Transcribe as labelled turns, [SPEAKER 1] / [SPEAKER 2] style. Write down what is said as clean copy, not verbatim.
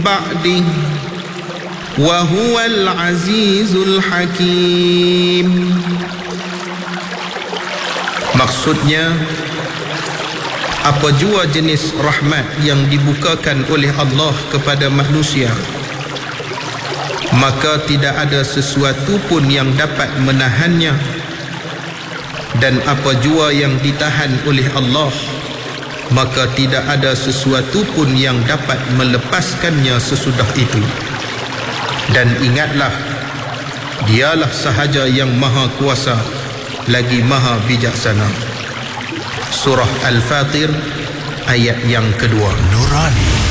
[SPEAKER 1] ba'di wa huwal azizul hakim. Maksudnya, apa jua jenis rahmat yang dibukakan oleh Allah kepada manusia, maka tidak ada sesuatu pun yang dapat menahannya, dan apa jua yang ditahan oleh Allah, maka tidak ada sesuatu pun yang dapat melepaskannya sesudah itu. Dan ingatlah, dialah sahaja yang maha kuasa lagi maha bijaksana. Surah Al-Fatir ayat yang kedua.
[SPEAKER 2] Nurani